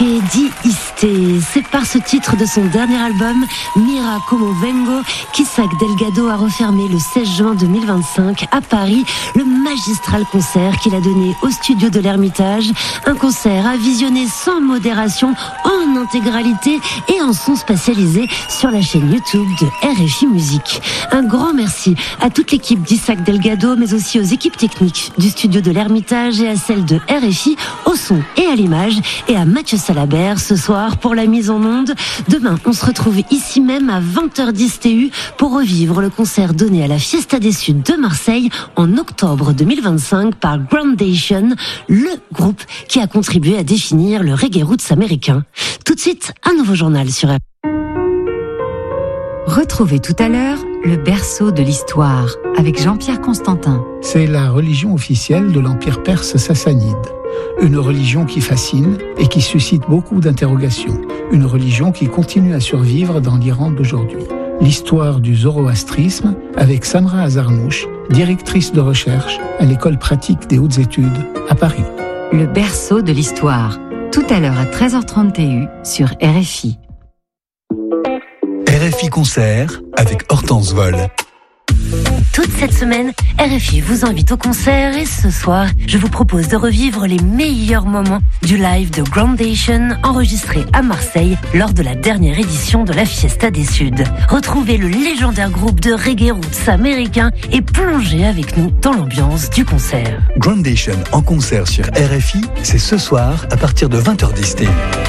Que Iste. C'est par ce titre de son dernier album, Mira Como Vengo, qu'Isaac Delgado a refermé le 16 juin 2025 à Paris le magistral concert qu'il a donné au studio de l'Ermitage. Un concert à visionner sans modération, en intégralité et en son spatialisé sur la chaîne YouTube de RFI Musique. Un grand merci à toute l'équipe d'Isaac Delgado, mais aussi aux équipes techniques du studio de l'Ermitage et à celle de RFI, au son et à l'image, et à Mathieu Salabert ce soir pour la mise en onde. Demain, on se retrouve ici même à 20h10 TU pour revivre le concert donné à la Fiesta des Suds de Marseille en octobre 2025 par Groundation, le groupe qui a contribué à définir le reggae roots américain. Tout de suite, un nouveau journal sur RFI. Retrouvez tout à l'heure le berceau de l'histoire avec Jean-Pierre Constantin. C'est la religion officielle de l'Empire perse sassanide. Une religion qui fascine et qui suscite beaucoup d'interrogations. Une religion qui continue à survivre dans l'Iran d'aujourd'hui. L'histoire du zoroastrisme avec Samra Azarnouch, directrice de recherche à l'École pratique des hautes études à Paris. Le berceau de l'histoire, tout à l'heure à 13h30 TU sur RFI. RFI Concert avec Hortense Vol. Toute cette semaine, RFI vous invite au concert et ce soir, je vous propose de revivre les meilleurs moments du live de Groundation enregistré à Marseille lors de la dernière édition de la Fiesta des Suds. Retrouvez le légendaire groupe de reggae roots américain et plongez avec nous dans l'ambiance du concert. Groundation en concert sur RFI, c'est ce soir à partir de 20h10.